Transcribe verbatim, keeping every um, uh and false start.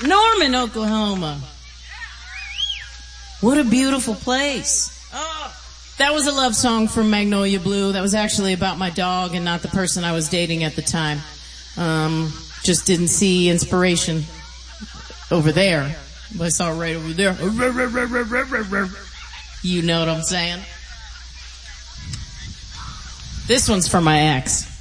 Norman, Oklahoma. What a beautiful place. Oh, that was a love song from Magnolia Blue. That was actually about my dog and not the person I was dating at the time. Um, just didn't see inspiration over there. But I saw it right over there. You know what I'm saying? This one's for my ex.